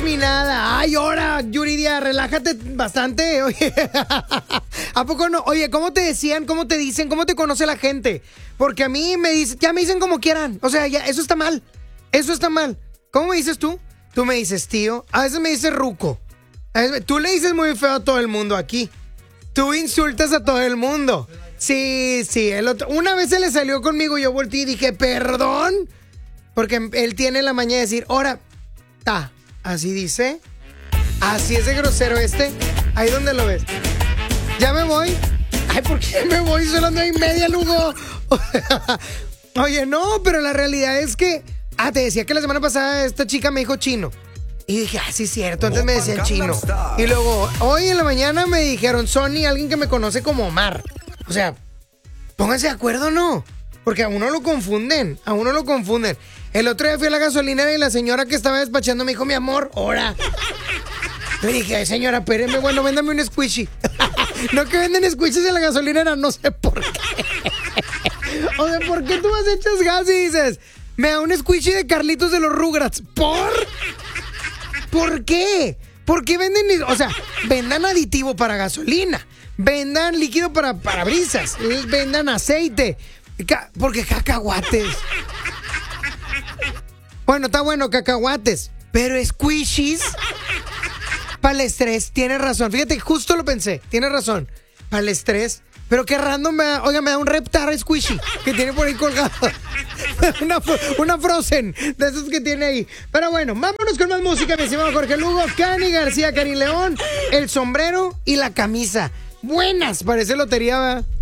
mi nada. Ay, ahora, Yuridia, relájate bastante. Oye, ¿a poco no? Oye, ¿cómo te decían? ¿Cómo te dicen? ¿Cómo te conoce la gente? Porque a mí me dicen, ya me dicen como quieran. O sea, ya, eso está mal. Eso está mal. ¿Cómo me dices tú? Tú me dices tío. A veces me dices ruco. Tú le dices muy feo a todo el mundo aquí. Tú insultas a todo el mundo. Sí, una vez se le salió conmigo, yo volteé y dije, ¿perdón? Porque él tiene la maña de decir, ahora, así dice. Así es de grosero este. Ahí donde lo ves. ¿Ya me voy? Ay, ¿por qué me voy? Son las 9:30, Lugo. Oye, no, pero la realidad es que... te decía que la semana pasada esta chica me dijo chino. Y dije, sí es cierto, antes me decían chino. Y luego, hoy en la mañana me dijeron Sony, alguien que me conoce como Omar. O sea, pónganse de acuerdo, ¿no? Porque a uno lo confunden, El otro día fui a la gasolinera y la señora que estaba despachando me dijo, mi amor, ¡hora! Le dije, ay, señora, espéreme, bueno, véndame un squishy. No que venden squishies en la gasolinera, no sé por qué. O sea, ¿por qué tú vas echas gas y dices, me da un squishy de Carlitos de los Rugrats? ¿Por qué? ¿Por qué venden? O sea, vendan aditivo para gasolina, vendan líquido para parabrisas, vendan aceite, porque cacahuates. Bueno, está bueno, cacahuates, pero squishies para el estrés, tienes razón. Fíjate, justo lo pensé, tienes razón. Para el estrés, pero qué random me da un Reptar squishy que tiene por ahí colgado. una Frozen de esos que tiene ahí. Pero bueno, vámonos con más música, mi estimado Jorge Lugo. Cani García, Cani León, el sombrero y la camisa. Buenas, parece lotería, ¿verdad?